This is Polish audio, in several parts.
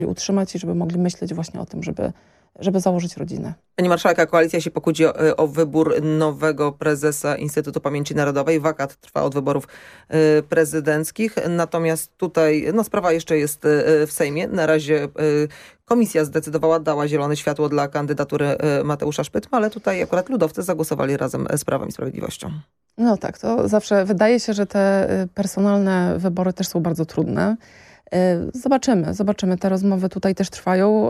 utrzymać i żeby mogli myśleć właśnie o tym, żeby założyć rodzinę. Pani marszałek, a koalicja się pokłóci o wybór nowego prezesa Instytutu Pamięci Narodowej. Wakat trwa od wyborów prezydenckich. Natomiast tutaj sprawa jeszcze jest w Sejmie. Na razie komisja zdecydowała, dała zielone światło dla kandydatury Mateusza Szpytma, ale tutaj akurat ludowcy zagłosowali razem z Prawem i Sprawiedliwością. No tak, to zawsze wydaje się, że te personalne wybory też są bardzo trudne. Zobaczymy. Te rozmowy tutaj też trwają.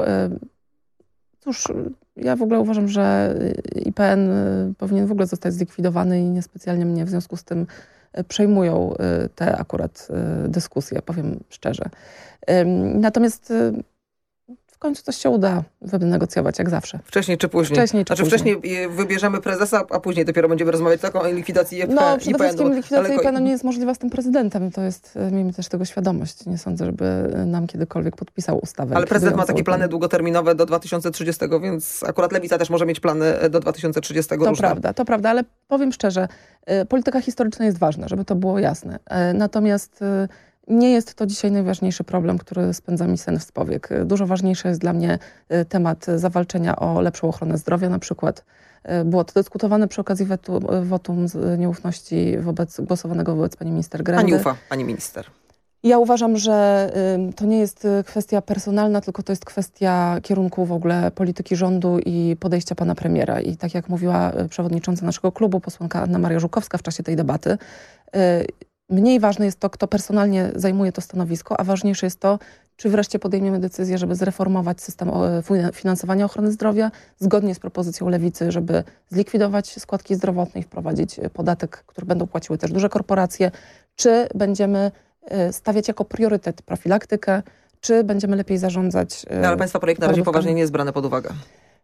Cóż, ja w ogóle uważam, że IPN powinien w ogóle zostać zlikwidowany i niespecjalnie mnie w związku z tym przejmują te akurat dyskusje, powiem szczerze. Natomiast w końcu coś się uda wynegocjować, jak zawsze. Wcześniej czy później? Wcześniej wybierzemy prezesa, a później dopiero będziemy rozmawiać tylko o likwidacji IPN. No, przede wszystkim likwidacja IPN nie jest możliwa z tym prezydentem. To jest, miejmy też tego świadomość. Nie sądzę, żeby nam kiedykolwiek podpisał ustawę. Ale prezydent ma takie plany długoterminowe do 2030, więc akurat Lewica też może mieć plany do 2030 różne. To prawda, ale powiem szczerze, polityka historyczna jest ważna, żeby to było jasne. Natomiast nie jest to dzisiaj najważniejszy problem, który spędza mi sen w powiek. Dużo ważniejszy jest dla mnie temat zawalczenia o lepszą ochronę zdrowia. Na przykład było to dyskutowane przy okazji wotum nieufności głosowanego wobec pani minister Grendy. Pani ufa, pani minister. Ja uważam, że to nie jest kwestia personalna, tylko to jest kwestia kierunku w ogóle polityki rządu i podejścia pana premiera. I tak jak mówiła przewodnicząca naszego klubu, posłanka Anna Maria Żukowska w czasie tej debaty, mniej ważne jest to, kto personalnie zajmuje to stanowisko, a ważniejsze jest to, czy wreszcie podejmiemy decyzję, żeby zreformować system finansowania ochrony zdrowia zgodnie z propozycją Lewicy, żeby zlikwidować składki zdrowotne i wprowadzić podatek, który będą płaciły też duże korporacje, czy będziemy stawiać jako priorytet profilaktykę, czy będziemy lepiej zarządzać. Ale państwa projekt na razie poważnie nie jest brany pod uwagę.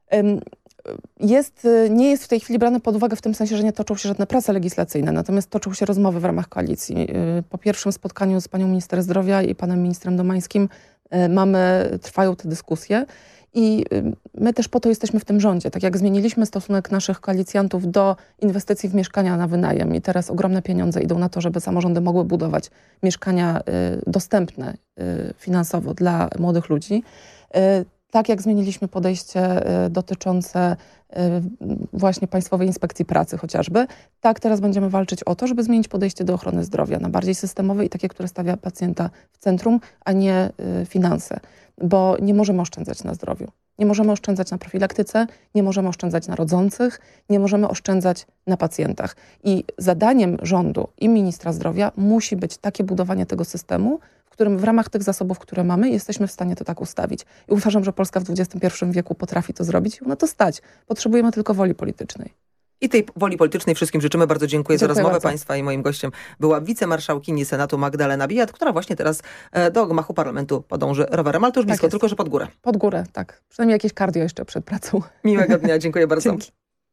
Nie jest w tej chwili brane pod uwagę w tym sensie, że nie toczą się żadne prace legislacyjne, natomiast toczą się rozmowy w ramach koalicji. Po pierwszym spotkaniu z panią minister zdrowia i panem ministrem Domańskim trwają te dyskusje i my też po to jesteśmy w tym rządzie. Tak jak zmieniliśmy stosunek naszych koalicjantów do inwestycji w mieszkania na wynajem i teraz ogromne pieniądze idą na to, żeby samorządy mogły budować mieszkania dostępne finansowo dla młodych ludzi, tak jak zmieniliśmy podejście dotyczące właśnie Państwowej Inspekcji Pracy chociażby, tak teraz będziemy walczyć o to, żeby zmienić podejście do ochrony zdrowia na bardziej systemowe i takie, które stawia pacjenta w centrum, a nie finanse. Bo nie możemy oszczędzać na zdrowiu. Nie możemy oszczędzać na profilaktyce, nie możemy oszczędzać na rodzących, nie możemy oszczędzać na pacjentach. I zadaniem rządu i ministra zdrowia musi być takie budowanie tego systemu, w którym w ramach tych zasobów, które mamy, jesteśmy w stanie to tak ustawić. I uważam, że Polska w XXI wieku potrafi to zrobić i na to stać. Potrzebujemy tylko woli politycznej. I tej woli politycznej wszystkim życzymy. Bardzo dziękuję za rozmowę bardzo. państwa i moim gościem była wicemarszałkini Senatu Magdalena Biejat, która właśnie teraz do gmachu parlamentu podąży rowerem, ale to już blisko, jest. tylko że pod górę. Pod górę, tak. Przynajmniej jakieś cardio jeszcze przed pracą. Miłego dnia, dziękuję bardzo. Dzięki.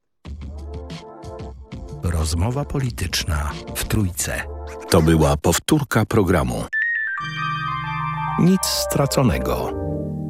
Rozmowa polityczna w Trójce. To była powtórka programu. Nic straconego.